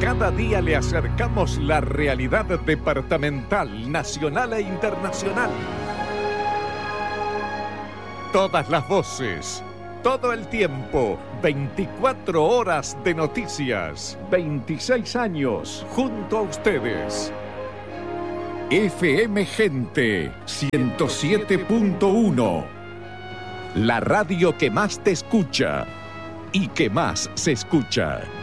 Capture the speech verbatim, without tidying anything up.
Cada día le acercamos la realidad departamental, nacional e internacional. Todas las voces, todo el tiempo, veinticuatro horas de noticias, veintiséis años junto a ustedes. F M Gente ciento siete punto uno, la radio que más te escucha y que más se escucha.